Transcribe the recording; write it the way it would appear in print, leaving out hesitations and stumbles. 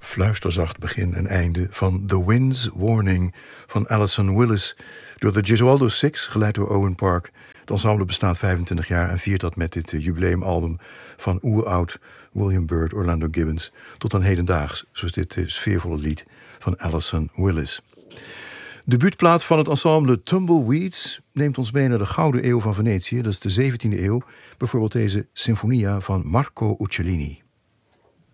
fluisterzacht begin en einde van The Wind's Warning van Alison Willis door de Gesualdo Six, geleid door Owen Park. Het ensemble bestaat 25 jaar en viert dat met dit jubileumalbum van oeroud William Byrd, Orlando Gibbons, tot aan hedendaags, zoals dit sfeervolle lied van Alison Willis. De debuutplaat van het ensemble Tumbleweeds neemt ons mee naar de Gouden Eeuw van Venetië, dat is de 17e eeuw, bijvoorbeeld deze Sinfonia van Marco Uccellini.